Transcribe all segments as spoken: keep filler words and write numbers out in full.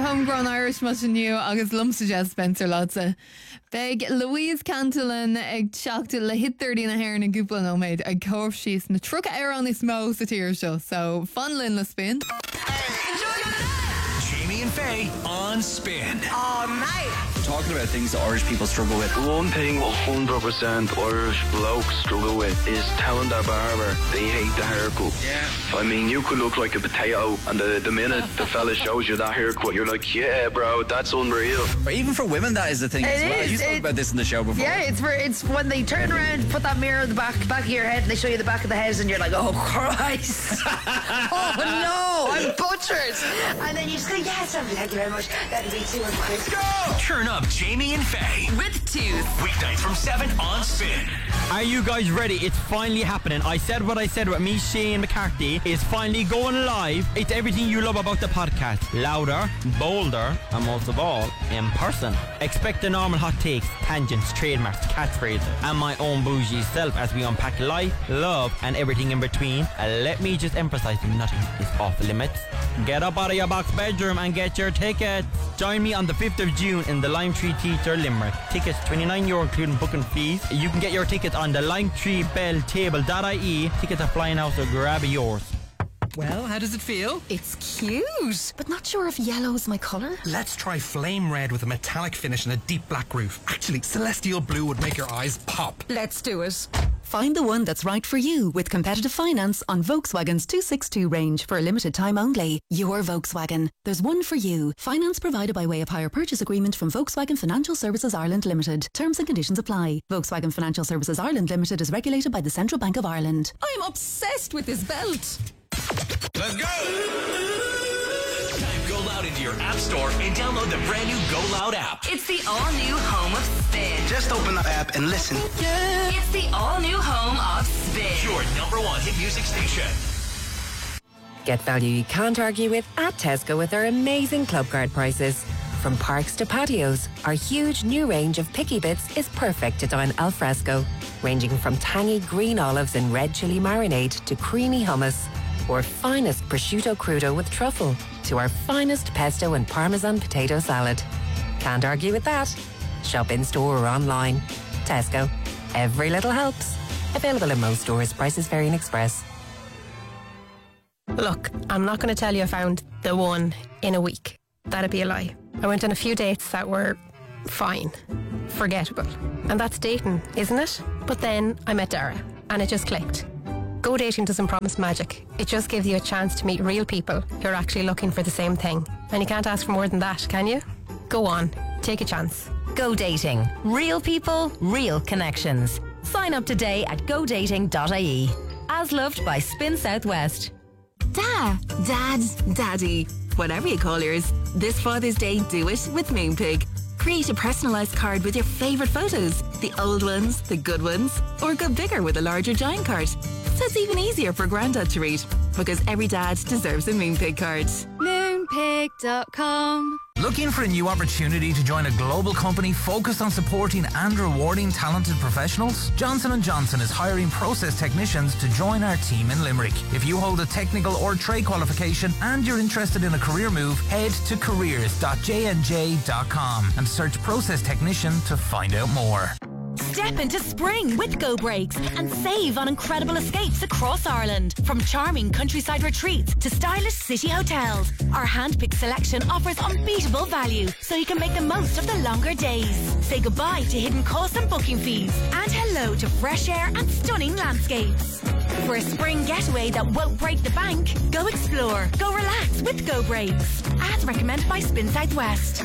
homegrown Irish mas new agus lumsa jazz Spencer Lotsa. Beg Louise Cantillon ag seachta le hit thirty na hair na gúpla nóméid ag cór síos na truca air an is mó sa tíir seo. So fun lin le spin. Jamie and Faye on Spin. All night. Talking about things that Irish people struggle with. One thing one hundred percent Irish blokes struggle with is telling their barber they hate the haircut. Yeah. I mean, you could look like a potato, and the, the minute the fella shows you that haircut, you're like, yeah, bro, that's unreal. Or even for women, that is the thing It as well. is, You spoke it- about this in the show before. Yeah, it's for it's when they turn around, put that mirror in the back back of your head, and they show you the back of the head, and you're like, oh Christ, oh no, I'm butchered. And then you just go, yes, lovely, thank you very much. That'll be two and quick. Go! Turn up Jamie and Faye. With Tooth. Weeknights from seven on Spin. Are you guys ready? It's finally happening. I said what I said about me, Shane McCarthy is finally going live. It's everything you love about the podcast. Louder, bolder, and most of all, in person. Expect the normal hot takes, tangents, trademarks, catchphrases, and my own bougie self as we unpack life, love, and everything in between. Uh, let me just emphasize nothing is off limits. Get up out of your box bedroom and get your tickets. Join me on the fifth of June in the Lime Tree Theatre, Limerick. Tickets twenty-nine euro including booking fees. You can get your tickets on the lime tree bell table dot I E. Tickets are flying out, so grab yours. Well, how does it feel? It's cute, but not sure if yellow's my colour. Let's try flame red with a metallic finish and a deep black roof. Actually, celestial blue would make your eyes pop. Let's do it. Find the one that's right for you with competitive finance on Volkswagen's two sixty-two range for a limited time only. Your Volkswagen. There's one for you. Finance provided by way of hire purchase agreement from Volkswagen Financial Services Ireland Limited. Terms and conditions apply. Volkswagen Financial Services Ireland Limited is regulated by the Central Bank of Ireland. I'm obsessed with this belt. Let's go! Type Go Loud into your app store and download the brand new Go Loud app. It's the all-new home of Spin. Just open the app and listen. Yeah. It's the all-new home of Spin. Your number one hit music station. Get value you can't argue with at Tesco with our amazing club card prices. From parks to patios, our huge new range of picky bits is perfect to dine al fresco, ranging from tangy green olives and red chili marinade to creamy hummus, or finest prosciutto crudo with truffle to our finest pesto and parmesan potato salad. Can't argue with that. Shop in store or online. Tesco. Every little helps. Available in most stores. Prices vary in Express. Look, I'm not going to tell you I found the one in a week. That'd be a lie. I went on a few dates that were fine, forgettable. And that's dating, isn't it? But then I met Dara, and it just clicked. Go Dating doesn't promise magic. It just gives you a chance to meet real people who are actually looking for the same thing. And you can't ask for more than that, can you? Go on, take a chance. Go Dating. Real people, real connections. Sign up today at go dating dot I E. As loved by Spin Southwest. Da, Dad, Daddy, whatever you call yours. This Father's Day, do it with Moonpig. Create a personalised card with your favourite photos. The old ones, the good ones, or go bigger with a larger giant card. So it's even easier for Grandad to read, because every dad deserves a Moonpig card. Moonpig dot com. Looking for a new opportunity to join a global company focused on supporting and rewarding talented professionals? Johnson and Johnson is hiring process technicians to join our team in Limerick. If you hold a technical or trade qualification and you're interested in a career move, head to careers dot j n j dot com and search process technician to find out more. Step into spring with Go Breaks and save on incredible escapes across Ireland. From charming countryside retreats to stylish city hotels, our hand-picked selection offers unbeatable value, so you can make the most of the longer days. Say goodbye to hidden costs and booking fees, and hello to fresh air and stunning landscapes. For a spring getaway that won't break the bank, go explore, go relax with Go Breaks. As recommended by Spin Southwest.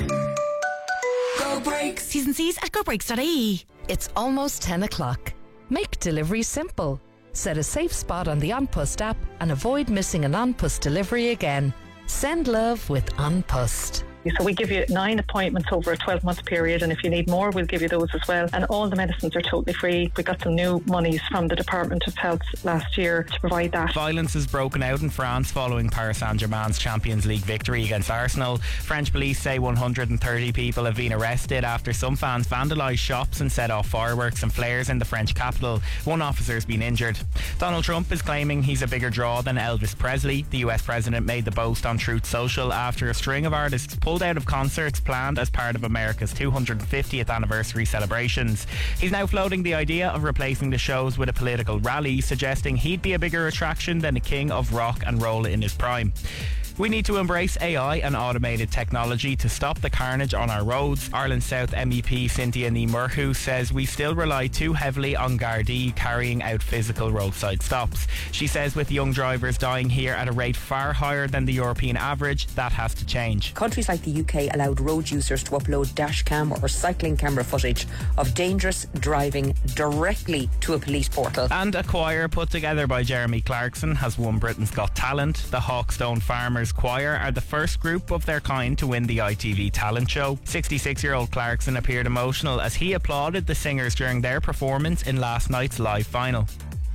Go Breaks. T's and C's at go breaks dot I E. It's almost ten o'clock. Make delivery simple. Set a safe spot on the OnPost app and avoid missing an OnPost delivery again. Send love with OnPost. So we give you nine appointments over a twelve-month period, and if you need more, we'll give you those as well. And all the medicines are totally free. We got some new monies from the Department of Health last year to provide that. Violence has broken out in France following Paris Saint-Germain's Champions League victory against Arsenal. French police say one hundred thirty people have been arrested after some fans vandalised shops and set off fireworks and flares in the French capital. One officer has been injured. Donald Trump is claiming he's a bigger draw than Elvis Presley. The U S president made the boast on Truth Social after a string of artists pulled pulled out of concerts planned as part of America's two hundred fiftieth anniversary celebrations. He's now floating the idea of replacing the shows with a political rally, suggesting he'd be a bigger attraction than the king of rock and roll in his prime. We need to embrace A I and automated technology to stop the carnage on our roads. Ireland South M E P Cynthia Ní Murchu says we still rely too heavily on Gardaí carrying out physical roadside stops. She says with young drivers dying here at a rate far higher than the European average, that has to change. Countries like the U K allowed road users to upload dash cam or cycling camera footage of dangerous driving directly to a police portal. And a choir put together by Jeremy Clarkson has won Britain's Got Talent. The Hawkstone Farmers Choir are the first group of their kind to win the I T V talent show. sixty-six-year-old Clarkson appeared emotional as he applauded the singers during their performance in last night's live final.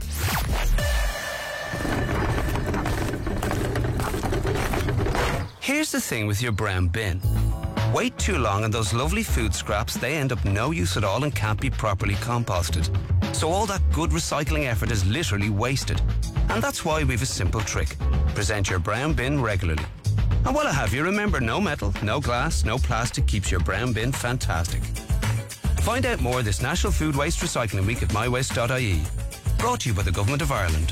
Here's the thing with your brown bin. Wait too long and those lovely food scraps, they end up no use at all and can't be properly composted. So all that good recycling effort is literally wasted. And that's why we've a simple trick. Present your brown bin regularly. And while I have you, remember, no metal, no glass, no plastic keeps your brown bin fantastic. Find out more this National Food Waste Recycling Week at my waste dot I E. Brought to you by the Government of Ireland.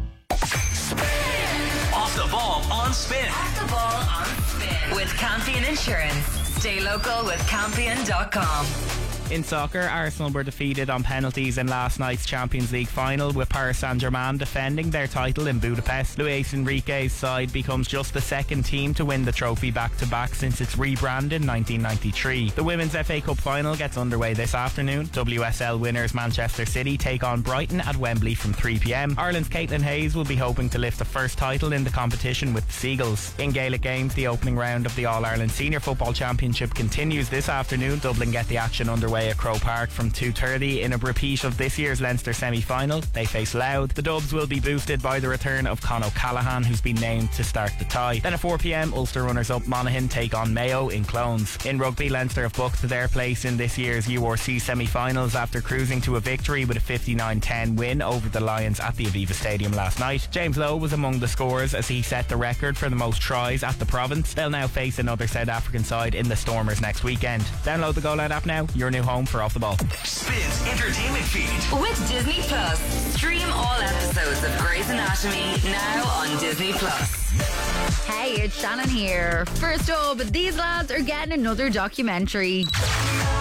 Off the ball on Spin. Off the ball on Spin. With Campion Insurance. Stay local with Campion dot com. In soccer, Arsenal were defeated on penalties in last night's Champions League final, with Paris Saint-Germain defending their title in Budapest. Luis Enrique's side becomes just the second team to win the trophy back-to-back since its rebrand in nineteen ninety-three. The Women's F A Cup final gets underway this afternoon. W S L winners Manchester City take on Brighton at Wembley from three p m. Ireland's Caitlin Hayes will be hoping to lift the first title in the competition with the Seagulls. In Gaelic games, the opening round of the All-Ireland Senior Football Championship continues this afternoon. Dublin get the action underway at Croke Park from two thirty in a repeat of this year's Leinster semi-final. They face Louth. The Dubs will be boosted by the return of Con O'Callaghan, who's been named to start the tie. Then at four p m, Ulster runners-up Monaghan take on Mayo in Clones. In rugby, Leinster have booked their place in this year's U R C semi-finals after cruising to a victory with a fifty-nine ten win over the Lions at the Aviva Stadium last night. James Lowe was among the scorers as he set the record for the most tries at the province. They'll now face another South African side in the Stormers next weekend. Download the Go Loud app now, your new home for Off the Ball. Spin's entertainment feed. With Disney Plus. Stream all episodes of Grey's Anatomy now on Disney Plus. Hey, it's Shannon here. First up, these lads are getting another documentary.